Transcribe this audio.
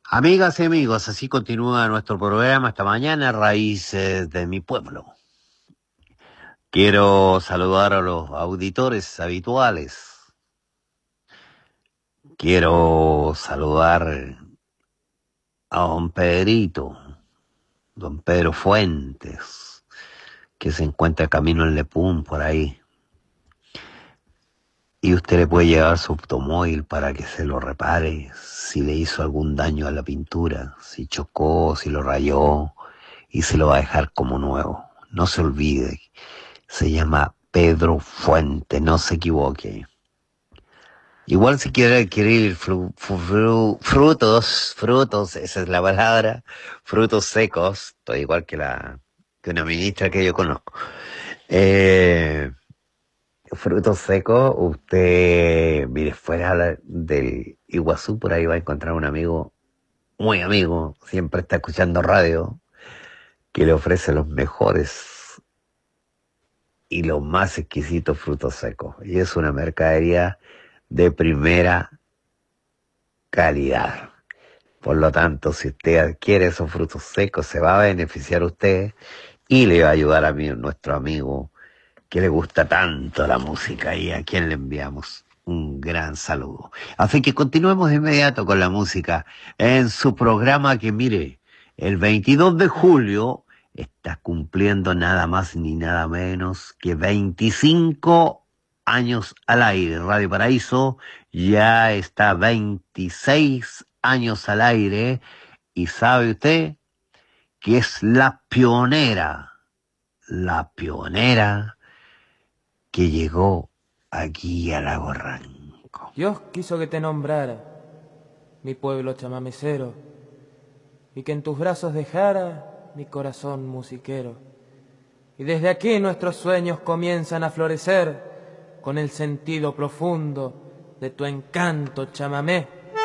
Amigas y amigos, así continúa nuestro programa esta mañana, Raíces de mi pueblo. Quiero saludar a los auditores habituales. Quiero saludar a don Pedro Fuentes, que se encuentra camino en Lepún por ahí. Y usted le puede llevar su automóvil para que se lo repare, si le hizo algún daño a la pintura, si chocó, si lo rayó, y se lo va a dejar como nuevo. No se olvide. Se llama Pedro Fuente, no se equivoque. Igual si quiere adquirir frutos, esa es la palabra, frutos secos, estoy igual que una ministra que yo conozco. Frutos secos, usted, mire, del Iguazú, por ahí va a encontrar un amigo, muy amigo, siempre está escuchando radio, que le ofrece los mejores y los más exquisitos frutos secos. Y es una mercadería de primera calidad. Por lo tanto, si usted adquiere esos frutos secos, se va a beneficiar usted y le va a ayudar a nuestro amigo que le gusta tanto la música y a quien le enviamos un gran saludo. Así que continuemos de inmediato con la música en su programa que, mire, el 22 de julio está cumpliendo nada más ni nada menos que 25 años al aire. Radio Paraíso ya está 26 años al aire y sabe usted que es la pionera que llegó aquí a Lago Ranco. Dios quiso que te nombrara, mi pueblo chamamecero, y que en tus brazos dejara mi corazón musiquero. Y desde aquí nuestros sueños comienzan a florecer con el sentido profundo de tu encanto chamamé.